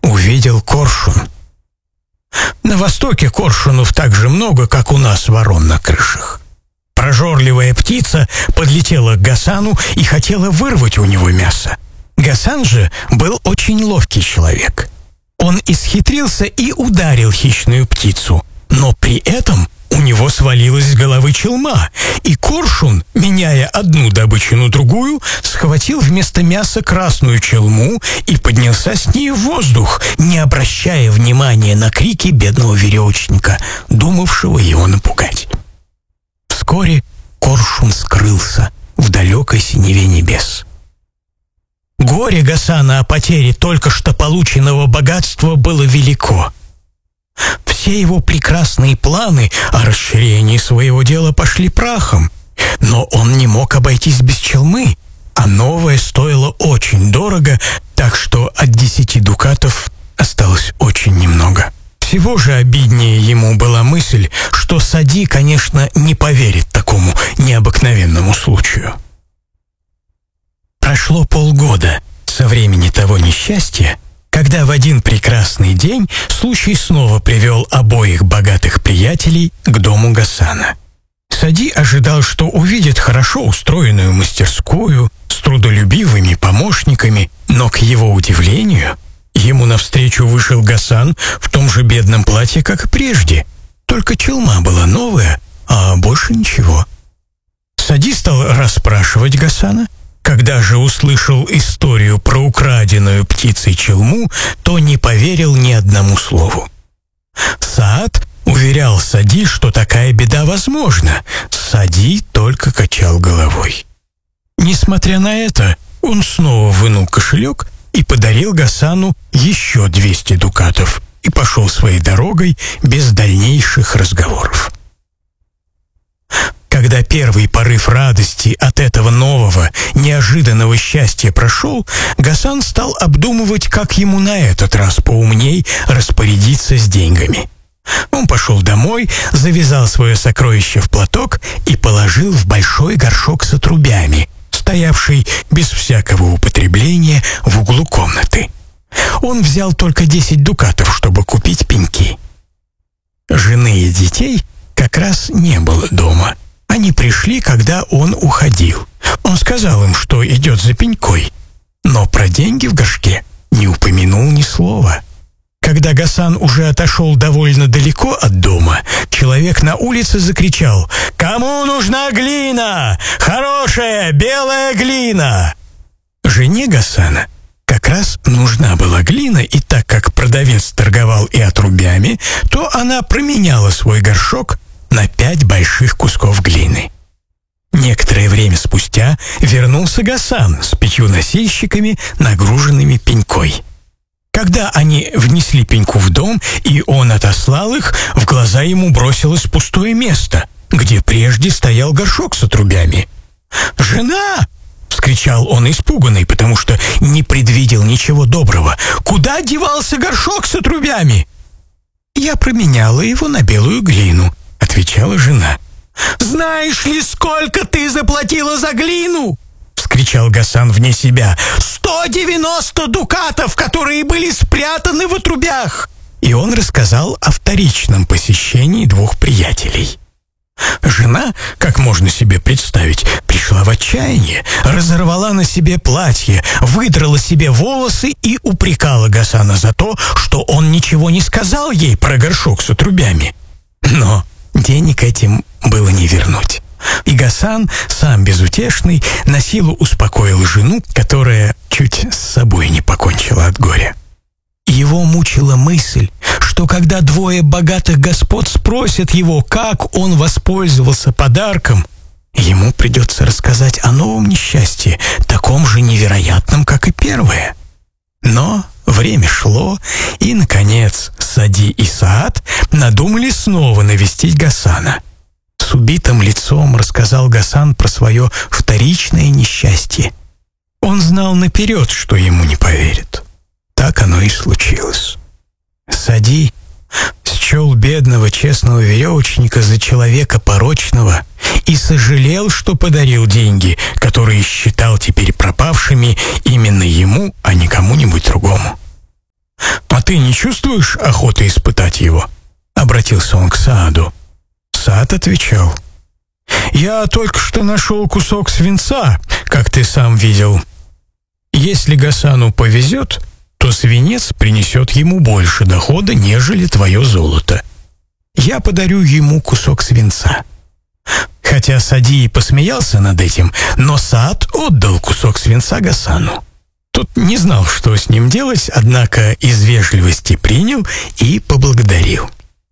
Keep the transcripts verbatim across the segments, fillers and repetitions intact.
увидел коршун. На востоке коршунов так же много, как у нас ворон на крышах. Прожорливая птица подлетела к Гасану и хотела вырвать у него мясо. Гасан же был очень ловкий человек. Он исхитрился и ударил хищную птицу, но при этом у него свалилась с головы челма, и коршун, меняя одну добычу на другую, схватил вместо мяса красную челму и поднялся с ней в воздух, не обращая внимания на крики бедного веревочника, думавшего его напугать. Вскоре коршун скрылся в далекой синеве небес. Горе Гасана о потере только что полученного богатства было велико. Все его прекрасные планы о расширении своего дела пошли прахом, но он не мог обойтись без челмы, а новая стоила очень дорого, так что от десяти дукатов осталось очень немного. Всего же обиднее ему была мысль, что Сади, конечно, не поверит такому необыкновенному случаю. Прошло полгода со времени того несчастья, когда в один прекрасный день случай снова привел обоих богатых приятелей к дому Гасана. Сади ожидал, что увидит хорошо устроенную мастерскую с трудолюбивыми помощниками, но, к его удивлению, ему навстречу вышел Гасан в том же бедном платье, как и прежде. Только челма была новая, а больше ничего. Сади стал расспрашивать Гасана. Когда же услышал историю про украденную птицей челму, то не поверил ни одному слову. Саад уверял Сади, что такая беда возможна. Сади только качал головой. Несмотря на это, он снова вынул кошелек и подарил Гасану еще двести дукатов и пошел своей дорогой без дальнейших разговоров. Когда первый порыв радости от этого нового, неожиданного счастья прошел, Гасан стал обдумывать, как ему на этот раз поумней распорядиться с деньгами. Он пошел домой, завязал свое сокровище в платок и положил в большой горшок с отрубями, стоявший без всякого употребления в углу комнаты. Он взял только десять дукатов, чтобы купить пеньки. Жены и детей как раз не было дома. Они пришли, когда он уходил. Он сказал им, что идет за пенькой, но про деньги в горшке не упомянул ни слова. Когда Гасан уже отошел довольно далеко от дома, человек на улице закричал: «Кому нужна глина? Хорошая белая глина!» Жене Гасана как раз нужна была глина, и так как продавец торговал и отрубями, то она променяла свой горшок на пять больших кусков глины. Некоторое время спустя вернулся Гасан с пятью носильщиками, нагруженными пенькой. Когда они внесли пеньку в дом, и он отослал их, в глаза ему бросилось пустое место, где прежде стоял горшок с отрубями. «Жена!» — вскричал он испуганный, потому что не предвидел ничего доброго. «Куда девался горшок с отрубями?» «Я променяла его на белую глину», — отвечала жена. «Знаешь ли, сколько ты заплатила за глину?» — вскричал Гасан вне себя. «Сто девяносто дукатов, которые были спрятаны в отрубях!» И он рассказал о вторичном посещении двух приятелей. Жена, как можно себе представить, пришла в отчаяние, разорвала на себе платье, выдрала себе волосы и упрекала Гасана за то, что он ничего не сказал ей про горшок с отрубями. Но денег этим было не вернуть. И Гасан, сам безутешный, насилу успокоил жену, которая чуть с собой не покончила от горя. Его мучила мысль, что когда двое богатых господ спросят его, как он воспользовался подарком, ему придется рассказать о новом несчастье, таком же невероятном, как и первое. Но время шло, и, наконец, Сади и Саад надумали снова навестить Гасана. С убитым лицом рассказал Гасан про свое вторичное несчастье. Он знал наперед, что ему не поверят. Так оно и случилось. Сади счел бедного честного веревочника за человека порочного и сожалел, что подарил деньги, которые считал теперь пропавшими именно ему, а не кому-нибудь другому. Он «Ты не чувствуешь охоты испытать его?» — обратился он к Сааду. Саад отвечал: «Я только что нашел кусок свинца, как ты сам видел. Если Гасану повезет, то свинец принесет ему больше дохода, нежели твое золото. Я подарю ему кусок свинца». Хотя Сади и посмеялся над этим, но Саад отдал кусок свинца Гасану. Тот не знал, что с ним делать, однако из вежливости принял и поблагодарил.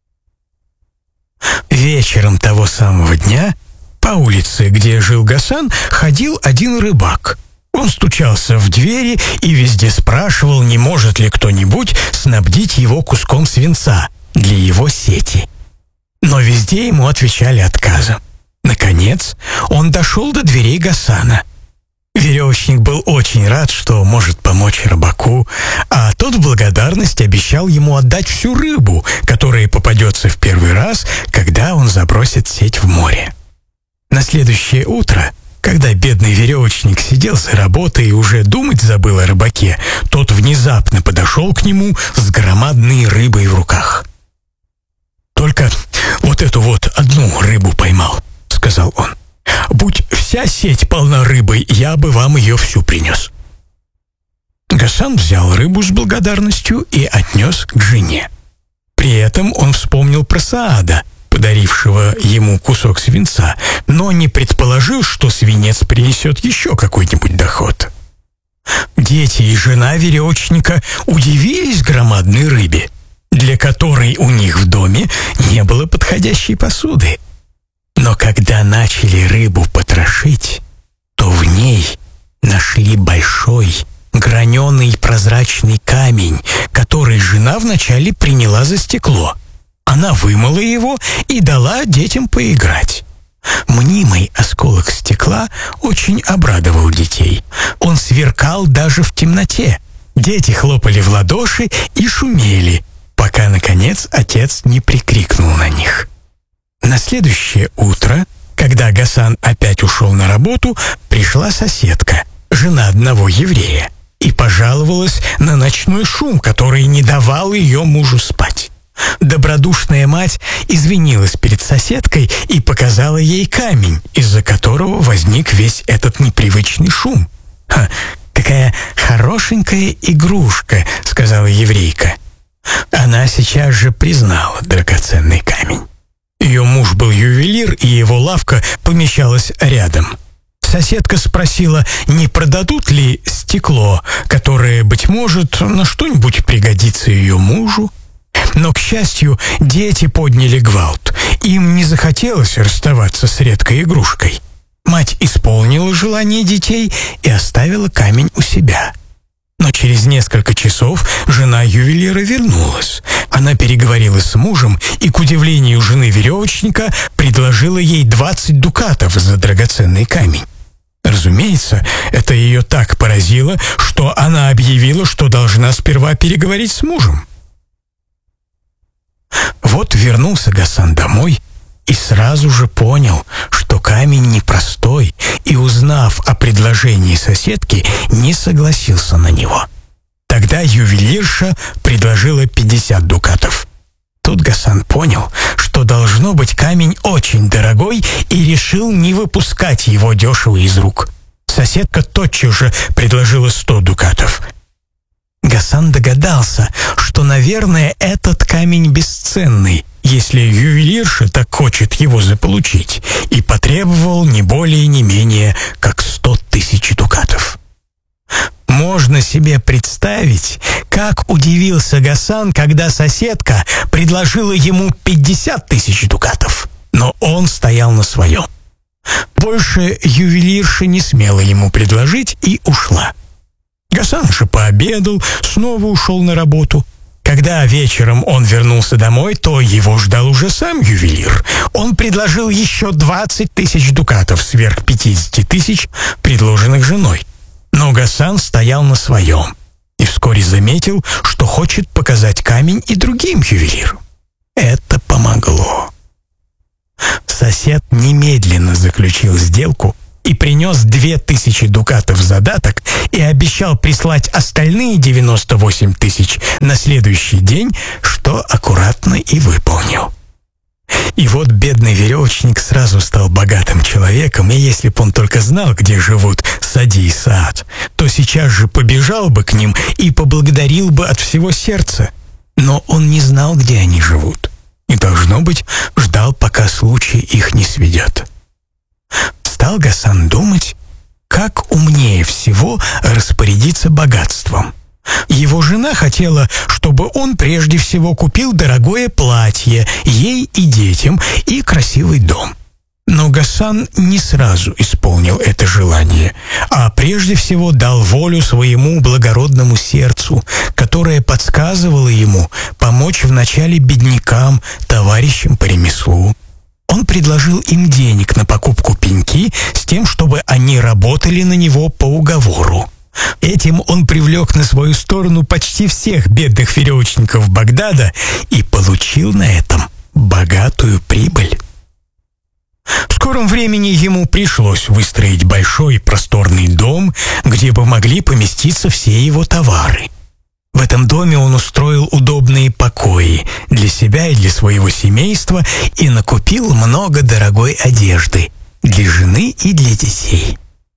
Вечером того самого дня по улице, где жил Гасан, ходил один рыбак. Он стучался в двери и везде спрашивал, не может ли кто-нибудь снабдить его куском свинца для его сети. Но везде ему отвечали отказом. Наконец, он дошел до дверей Гасана. Веревочник был очень рад, что может помочь рыбаку, а тот в благодарность обещал ему отдать всю рыбу, которая попадется в первый раз, когда он забросит сеть в море. На следующее утро, когда бедный веревочник сидел за работой и уже думать забыл о рыбаке, тот внезапно подошел к нему с громадной рыбой в руках. «Только вот эту вот одну рыбу поймал», — сказал он. «Будь вся сеть полна рыбой, я бы вам ее всю принес». Гасан взял рыбу с благодарностью и отнес к жене. При этом он вспомнил про Саада, подарившего ему кусок свинца, но не предположил, что свинец принесет еще какой-нибудь доход. Дети и жена веревочника удивились громадной рыбе, для которой у них в доме не было подходящей посуды. Но когда начали рыбу потрошить, то в ней нашли большой, граненый прозрачный камень, который жена вначале приняла за стекло. Она вымыла его и дала детям поиграть. Мнимый осколок стекла очень обрадовал детей. Он сверкал даже в темноте. Дети хлопали в ладоши и шумели, пока, наконец, отец не прикрикнул на них. На следующее утро, когда Гасан опять ушел на работу, пришла соседка, жена одного еврея, и пожаловалась на ночной шум, который не давал ее мужу спать. Добродушная мать извинилась перед соседкой и показала ей камень, из-за которого возник весь этот непривычный шум. «Ха, какая хорошенькая игрушка», — сказала еврейка. Она сейчас же признала драгоценный камень. Ее муж был ювелир, и его лавка помещалась рядом. Соседка спросила, не продадут ли стекло, которое, быть может, на что-нибудь пригодится ее мужу. Но, к счастью, дети подняли гвалт. Им не захотелось расставаться с редкой игрушкой. Мать исполнила желание детей и оставила камень у себя. Но через несколько часов жена ювелира вернулась. Она переговорила с мужем и, к удивлению жены веревочника, предложила ей двадцать дукатов за драгоценный камень. Разумеется, это ее так поразило, что она объявила, что должна сперва переговорить с мужем. Вот вернулся Гасан домой и сразу же понял, что камень непростой, и, узнав о предложении соседки, не согласился на него. Тогда ювелирша предложила пятьдесят дукатов. Тут Гасан понял, что должно быть камень очень дорогой, и решил не выпускать его дешево из рук. Соседка тотчас же предложила сто дукатов. Гасан догадался, что, наверное, этот камень бесценный, если ювелирша так хочет его заполучить, и потребовал не более не менее, как сто тысяч дукатов. Можно себе представить, как удивился Гасан, когда соседка предложила ему пятьдесят тысяч дукатов, но он стоял на своем. Больше ювелирша не смела ему предложить и ушла. Гасан же пообедал, снова ушел на работу. Когда вечером он вернулся домой, то его ждал уже сам ювелир. Он предложил еще двадцать тысяч дукатов сверх пятидесяти тысяч, предложенных женой. Но Гасан стоял на своем и вскоре заметил, что хочет показать камень и другим ювелирам. Это помогло. Сосед немедленно заключил сделку и принес две тысячи дукатов задаток и обещал прислать остальные девяносто восемь тысяч на следующий день, что аккуратно и выполнил. И вот бедный веревочник сразу стал богатым человеком, и если б он только знал, где живут Сади и Саад, то сейчас же побежал бы к ним и поблагодарил бы от всего сердца. Но он не знал, где они живут, и, должно быть, ждал, пока случай их не сведет. Стал Гасан думать, как умнее всего распорядиться богатством. Его жена хотела, чтобы он прежде всего купил дорогое платье ей и детям и красивый дом. Но Гасан не сразу исполнил это желание, а прежде всего дал волю своему благородному сердцу, которое подсказывало ему помочь вначале беднякам, товарищам по ремеслу. Он предложил им денег на покупку пеньки с тем, чтобы они работали на него по уговору. Этим он привлек на свою сторону почти всех бедных веревочников Багдада и получил на этом богатую прибыль. В скором времени ему пришлось выстроить большой просторный дом, где бы могли поместиться все его товары. В этом доме он устроил удобные покои для себя и для своего семейства и накупил много дорогой одежды для жены и для детей.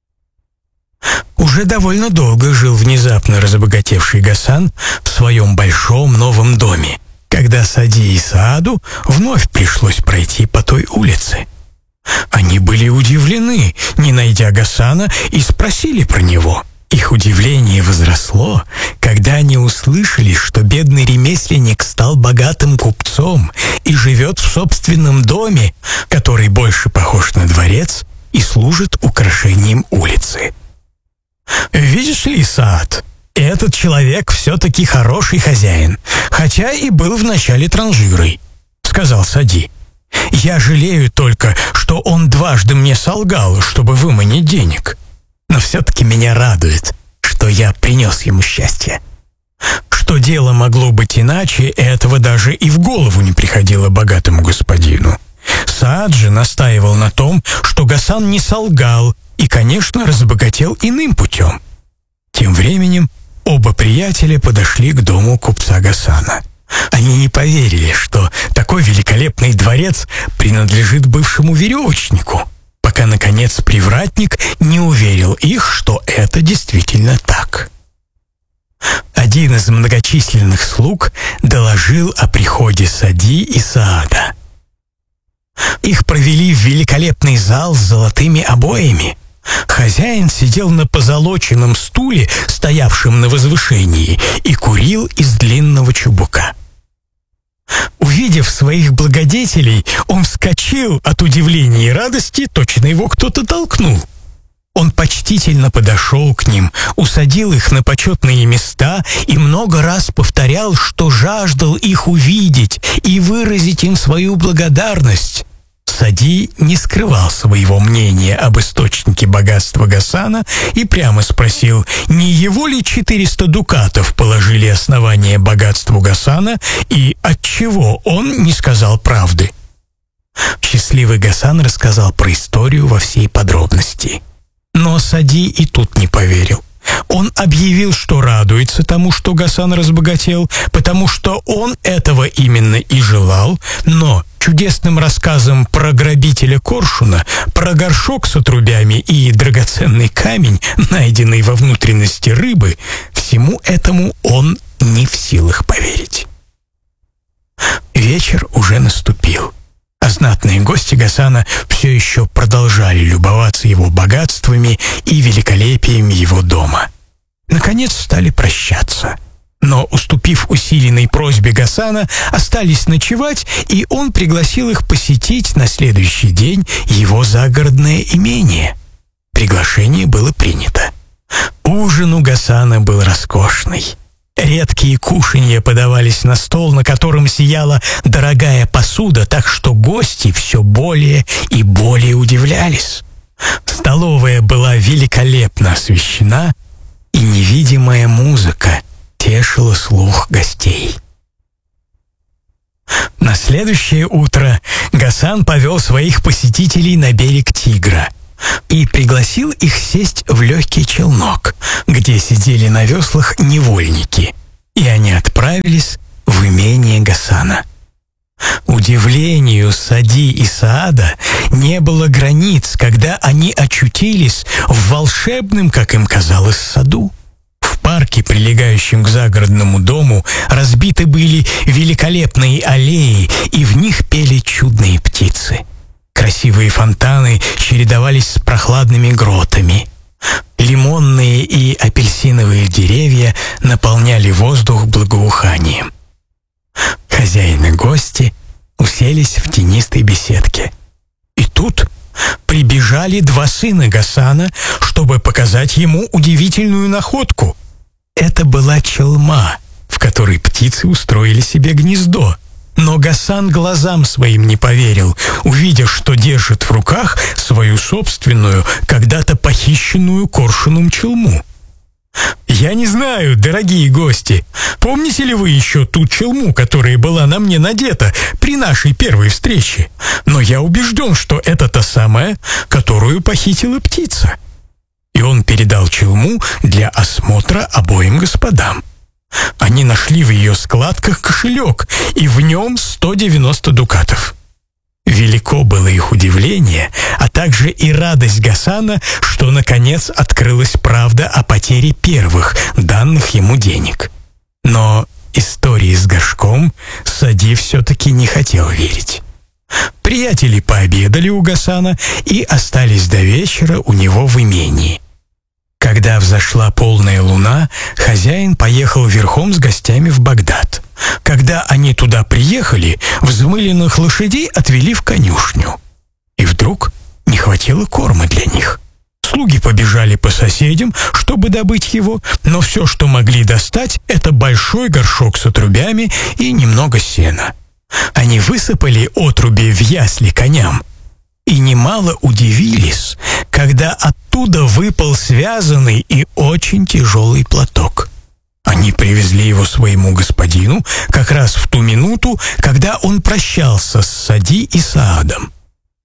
Уже довольно долго жил внезапно разбогатевший Гасан в своем большом новом доме, когда Сади и Сааду вновь пришлось пройти по той улице. Они были удивлены, не найдя Гасана, и спросили про него. Их удивление возросло, когда они услышали, что бедный ремесленник стал богатым купцом и живет в собственном доме, который больше похож на дворец и служит украшением улицы. «Видишь ли, Саад, этот человек все-таки хороший хозяин, хотя и был вначале транжирой», — сказал Сади. «Я жалею только, что он дважды мне солгал, чтобы выманить денег. Но все-таки меня радует, что я принес ему счастье. Что дело могло быть иначе, этого даже и в голову не приходило богатому господину. Саад же настаивал на том, что Гасан не солгал и, конечно, разбогател иным путем». Тем временем оба приятеля подошли к дому купца Гасана. Они не поверили, что такой великолепный дворец принадлежит бывшему веревочнику, пока, наконец, привратник не уверил их, что это действительно так. Один из многочисленных слуг доложил о приходе Сади и Саада. Их провели в великолепный зал с золотыми обоями. Хозяин сидел на позолоченном стуле, стоявшем на возвышении, и курил из длинного чубука. Увидев своих благодетелей, он вскочил от удивления и радости, точно его кто-то толкнул. Он почтительно подошел к ним, усадил их на почетные места и много раз повторял, что жаждал их увидеть и выразить им свою благодарность. Сади не скрывал своего мнения об источнике богатства Гасана и прямо спросил, не его ли четыреста дукатов положили основание богатству Гасана и отчего он не сказал правды. Счастливый Гасан рассказал про историю во всей подробности. Но Сади и тут не поверил. Он объявил, что радуется тому, что Гасан разбогател, потому что он этого именно и желал, но чудесным рассказом про грабителя коршуна, про горшок с отрубями и драгоценный камень, найденный во внутренности рыбы, всему этому он не в силах поверить. Вечер уже наступил, а знатные гости Гасана все еще продолжали любоваться его богатствами и великолепием его дома. Наконец стали прощаться, но, уступив усиленной просьбе Гасана, остались ночевать, и он пригласил их посетить на следующий день его загородное имение. Приглашение было принято. Ужин у Гасана был роскошный. Редкие кушанья подавались на стол, на котором сияла дорогая посуда, так что гости все более и более удивлялись. Столовая была великолепно освещена, и невидимая музыка тешила слух гостей. На следующее утро Гасан повел своих посетителей на берег Тигра. и пригласил их сесть в легкий челнок, где сидели на веслах невольники, и они отправились в имение Гасана. Удивлению Сади и Саада не было границ, когда они очутились в волшебном, как им казалось, саду. В парке, прилегающем к загородному дому, разбиты были великолепные аллеи, и в них пели чудные птицы. Красивые фонтаны чередовались с прохладными гротами. Лимонные и апельсиновые деревья наполняли воздух благоуханием. Хозяин и гости уселись в тенистой беседке. И тут прибежали два сына Гасана, чтобы показать ему удивительную находку. Это была челма, в которой птицы устроили себе гнездо. Но Гасан глазам своим не поверил, увидев, что держит в руках свою собственную, когда-то похищенную коршуном челму. «Я не знаю, дорогие гости, помните ли вы еще ту челму, которая была на мне надета при нашей первой встрече? Но я убежден, что это та самая, которую похитила птица». И он передал челму для осмотра обоим господам. Они нашли в ее складках кошелек, и в нем сто девяносто дукатов. Велико было их удивление, а также и радость Гасана, что, наконец, открылась правда о потере первых, данных ему денег. Но истории с горшком Сади все-таки не хотел верить. Приятели пообедали у Гасана и остались до вечера у него в имении. Когда взошла полная луна, хозяин поехал верхом с гостями в Багдад. Когда они туда приехали, взмыленных лошадей отвели в конюшню. И вдруг не хватило корма для них. Слуги побежали по соседям, чтобы добыть его, но все, что могли достать, это большой горшок с отрубями и немного сена. Они высыпали отруби в ясли коням и немало удивились, когда оттуда выпал связанный и очень тяжелый платок. Они привезли его своему господину как раз в ту минуту, когда он прощался с Сади и Саадом.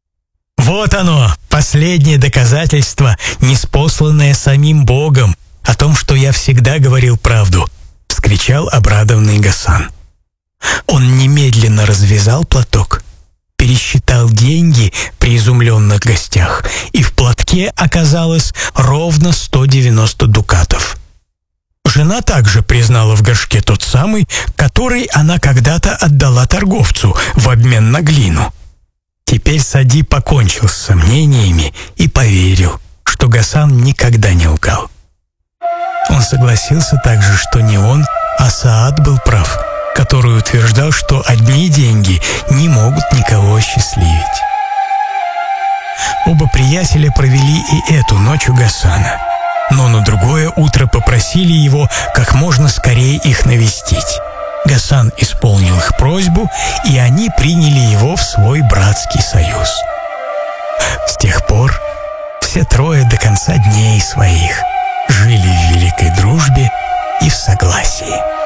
«Вот оно, последнее доказательство, ниспосланное самим Богом, о том, что я всегда говорил правду», — вскричал обрадованный Гасан. Он немедленно развязал платок, пересчитал деньги при изумленных гостях, и в платке оказалось ровно сто девяносто дукатов. Жена также признала в горшке тот самый, который она когда-то отдала торговцу в обмен на глину. Теперь Сади покончил с сомнениями и поверил, что Гасан никогда не лгал. Он согласился также, что не он, а Саад был прав, который утверждал, что одни деньги не могут никого осчастливить. Оба приятеля провели и эту ночь у Гасана, но на другое утро попросили его как можно скорее их навестить. Гасан исполнил их просьбу, и они приняли его в свой братский союз. С тех пор все трое до конца дней своих жили в великой дружбе и в согласии.